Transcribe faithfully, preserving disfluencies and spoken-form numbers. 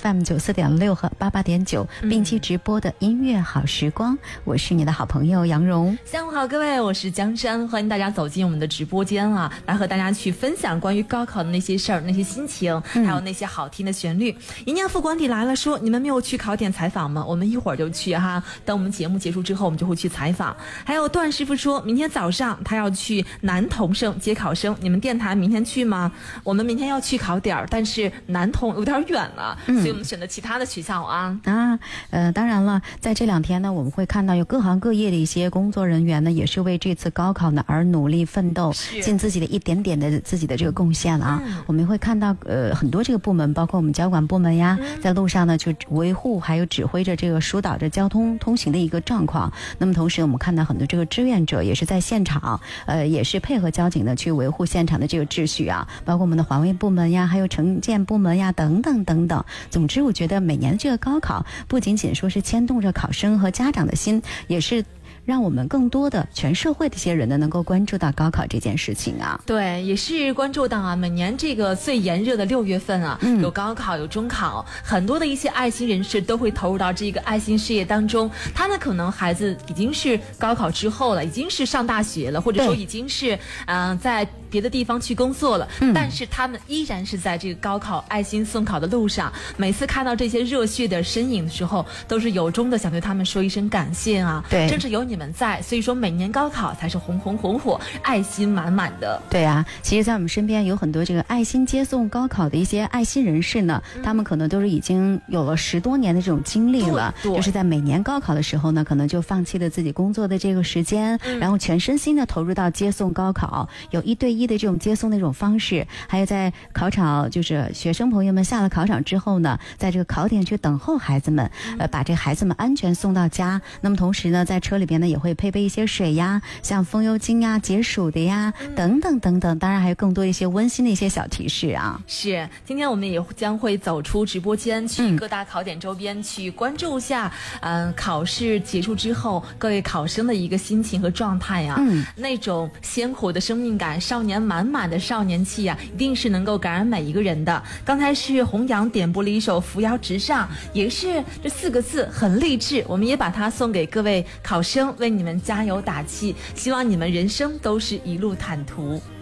F M 九四点六和八八点九并期直播的音乐好时光，我是你的好朋友杨蓉。 下午好，各位，我是江山，欢迎大家走进我们的直播间啊，来和大家去分享关于高考的那些事儿、那些心情，还有那些好听的旋律。一念副官邸来了，说你们没有去考点采访吗？我们一会儿就去哈，等我们节目结束之后，我们就会去采访。还有段师傅说，明天早上他要去男童生接考生，你们电台明天去吗？我们明天要去考点，但是男童有点远了，嗯、所以我们选择其他的学校啊。 啊，呃，当然了，在这两天呢，我们会看到有各行各业的一些工作人员呢，也是为这次高考呢而努力奋斗，尽自己的一点点的自己的这个贡献了啊。嗯、我们会看到呃很多这个部门，包括我们交管部门呀，嗯、在路上呢去维护还有指挥着这个疏导着交通通行的一个状况。那么同时我们看到很多这个志愿者也是在现场，呃，也是配合交警呢去维护现场的这个秩序啊，包括我们的环卫部门呀，还有城建部门呀，等等等等。总之，我觉得每年的这个高考不仅仅说是牵动着考生和家长的心，也是让我们更多的全社会的一些人呢，能够关注到高考这件事情啊。 对，也是关注到啊，每年这个最炎热的六月份啊，嗯、有高考，有中考，很多的一些爱心人士都会投入到这个爱心事业当中。他们可能孩子已经是高考之后了，已经是上大学了，或者说已经是嗯、呃、在别的地方去工作了，嗯、但是他们依然是在这个高考爱心送考的路上。每次看到这些热血的身影的时候，都是由衷的想对他们说一声感谢啊！ 对， 正是有你们在，所以说每年高考才是红红红火，爱心满满的。 对啊，其实在我们身边有很多这个爱心接送高考的一些爱心人士呢，嗯、他们可能都是已经有了十多年的这种经历了，就是在每年高考的时候呢，可能就放弃了自己工作的这个时间，嗯、然后全身心的投入到接送高考，有一对一的这种接送的这种方式，还有在考场就是学生朋友们下了考场之后呢，在这个考点去等候孩子们，嗯、呃，把这个孩子们安全送到家。那么同时呢，在车里边呢也会配备一些水呀，像风油精呀、解暑的呀，嗯、等等等等。当然还有更多一些温馨的一些小提示啊。 是，今天我们也将会走出直播间，去各大考点周边，嗯、去关注一下，嗯、呃，考试结束之后各位考生的一个心情和状态啊。嗯，那种鲜活的生命感，少年满满的少年气啊，一定是能够感染每一个人的。刚才是弘扬点播了一首《扶摇直上》，也是这四个字很励志，我们也把它送给各位考生，为你们加油打气，希望你们人生都是一路坦途。